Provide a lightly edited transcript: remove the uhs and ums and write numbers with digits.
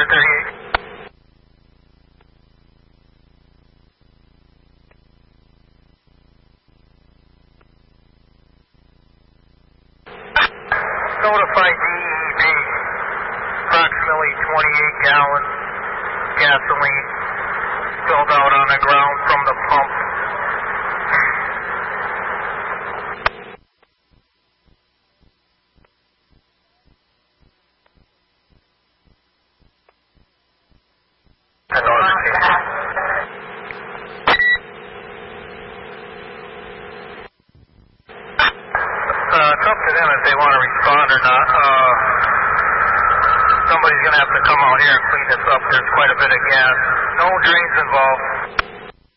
38. Notify DEV. Approximately 28 gallons gasoline spilled out on the ground from the pump. It's up to them if they want to respond or not. Somebody's going to have to come out here and clean this up. There's quite a bit of gas. No drains involved.